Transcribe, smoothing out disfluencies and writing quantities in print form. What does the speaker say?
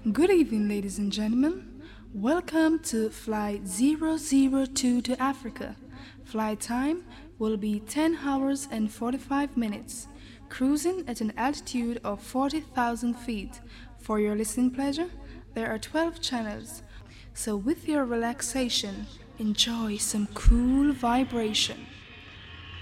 Good evening, ladies and gentlemen. Welcome to Flight 002 to Africa. Flight time will be 10 hours and 45 minutes, cruising at an altitude of 40,000 feet. For your listening pleasure, there are 12 channels. So, with your relaxation, enjoy some cool vibration.